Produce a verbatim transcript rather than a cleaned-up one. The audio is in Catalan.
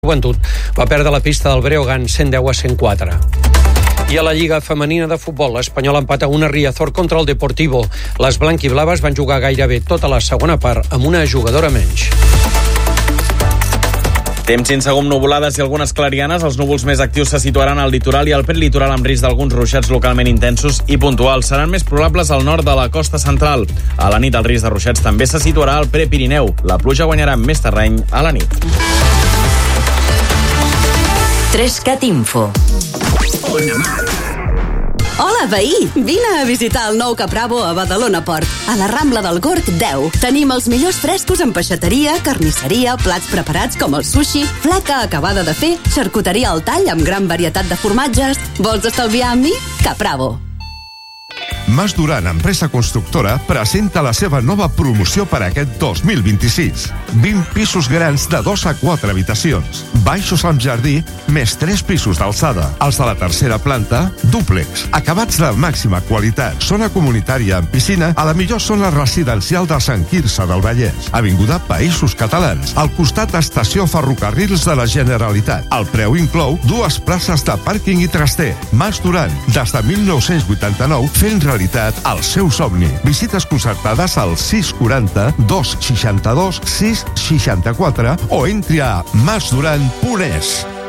Joventut va perdre la pista del Breogán cent deu a cent quatre. I a la Lliga Femenina de Futbol, l'Espanyol empata una Riazor contra el Deportivo. Les blanquiblaves van jugar gairebé tota la segona part amb una jugadora menys. Temps sense gom, nuvolades i algunes clarianes. Els núvols més actius se situaran al litoral i al prelitoral amb risc d'alguns ruixats localment intensos i puntuals. Seran més probables al nord de la costa central. A la nit el risc de ruixats també se situarà al Prepirineu. La pluja guanyarà més terreny a la nit. Trescat Info. Hola, veí! Vine a visitar el nou Capravo a Badalona Port, a la Rambla del Gorg deu. Tenim els millors frescos en peixateria, carnisseria, plats preparats com el sushi, fleca acabada de fer, xarcuteria al tall amb gran varietat de formatges. Vols estalviar amb mi? Capravo. Mas Duran, empresa constructora, presenta la seva nova promoció per aquest dos mil vint-i-sis. vint pisos grans de dos a quatre habitacions, baixos amb jardí, més tres pisos d'alçada. Els de la tercera planta, dúplex, acabats de màxima qualitat. Zona comunitària amb piscina a la millor zona residencial de Sant Quirze del Vallès. Avinguda Països Catalans, al costat d'Estació Ferrocarrils de la Generalitat. El preu inclou dues places de pàrquing i traster. Mas Duran, des de mil nou-cents vuitanta-nou, fent realitat el seu somni. Visites concertades al sis quaranta, dos seixanta-dos, sis seixanta-quatre o entri a mas duran punt es.